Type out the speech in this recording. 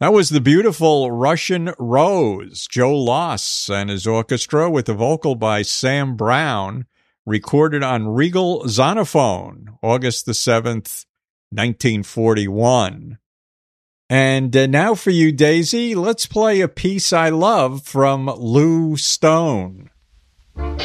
That was the beautiful Russian Rose, Joe Loss and his orchestra with a vocal by Sam Brown, recorded on Regal Zonophone, August the 7th, 1941. And now for you, Daisy, let's play A Piece I Love from Lou Stone.